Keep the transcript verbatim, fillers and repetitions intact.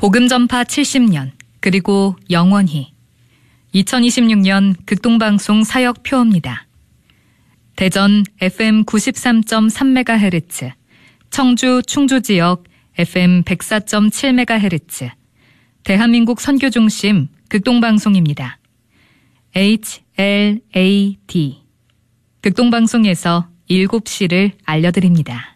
복음전파 칠십 년, 그리고 영원히. 이천이십육 년 극동방송 사역표입니다. 대전 에프엠 구십삼 점 삼 메가헤르츠, 청주 충주지역 에프엠 백사 점 칠 메가헤르츠, 대한민국 선교중심 극동방송입니다. 에이치 엘 에이 디. 극동방송에서 일곱 시를 알려드립니다.